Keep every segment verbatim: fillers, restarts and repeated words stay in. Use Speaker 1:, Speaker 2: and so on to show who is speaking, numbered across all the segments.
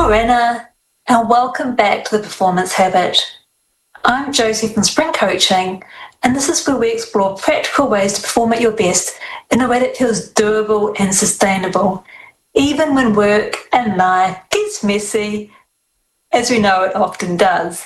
Speaker 1: Morena, and welcome back to The Performance Habit. I'm Josie from Sprint Coaching, and this is where we explore practical ways to perform at your best in a way that feels doable and sustainable, even when work and life gets messy, as we know it often does.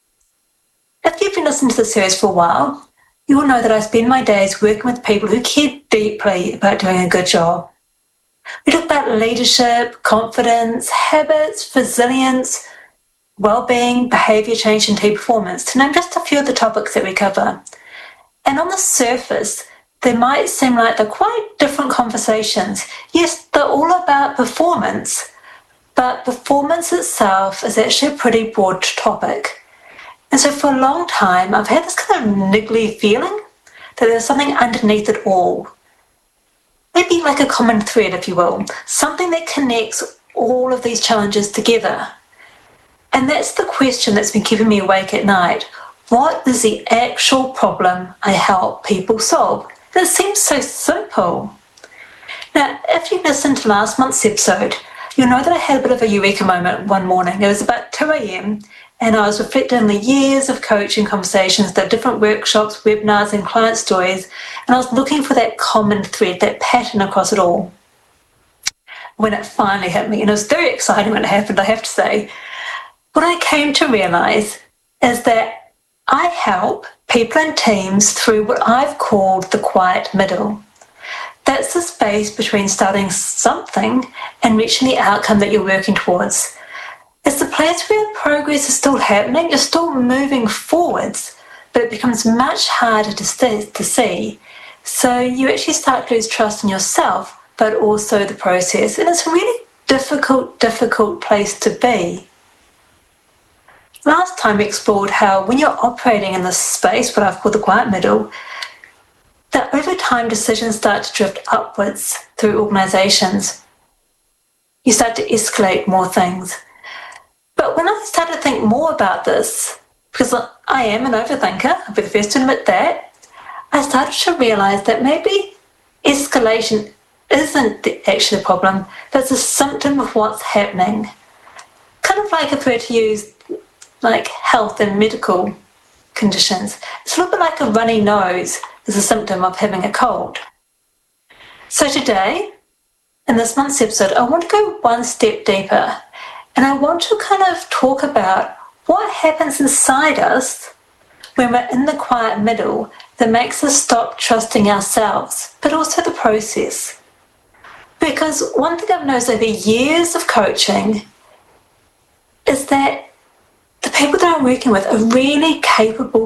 Speaker 1: If you've been listening to the series for a while, you will know that I spend my days working with people who care deeply about doing a good job. We talk about leadership, confidence, habits, resilience, well-being, behaviour change and team performance, to name just a few of the topics that we cover. And on the surface, they might seem like they're quite different conversations. Yes, they're all about performance, but performance itself is actually a pretty broad topic. And so for a long time, I've had this kind of niggly feeling that there's something underneath it all. Maybe like a common thread, if you will, something that connects all of these challenges together. And that's the question that's been keeping me awake at night. What is the actual problem I help people solve? It seems so simple. Now, if you listened to last month's episode, you'll know that I had a bit of a eureka moment one morning. It was about two a.m. and I was reflecting on the years of coaching conversations, the different workshops, webinars and client stories, and I was looking for that common thread, that pattern across it all. When it finally hit me, and it was very exciting when it happened, I have to say, what I came to realise is that I help people and teams through what I've called the quiet middle. That's the space between starting something and reaching the outcome that you're working towards. It's the place where progress is still happening, you're still moving forwards, but it becomes much harder to see, to see. So you actually start to lose trust in yourself, but also the process. And it's a really difficult, difficult place to be. Last time we explored how when you're operating in this space, what I've called the quiet middle, that over time decisions start to drift upwards through organisations. You start to escalate more things. But when I started to think more about this, because I am an overthinker, I'll be the first to admit that, I started to realise that maybe escalation isn't actually the problem, but it's a symptom of what's happening. Kind of like if we were to use like health and medical conditions. It's a little bit like a runny nose is a symptom of having a cold. So today, in this month's episode, I want to go one step deeper. And I want to kind of talk about what happens inside us when we're in the quiet middle that makes us stop trusting ourselves, but also the process. Because one thing I've noticed over years of coaching is that the people that I'm working with are really capable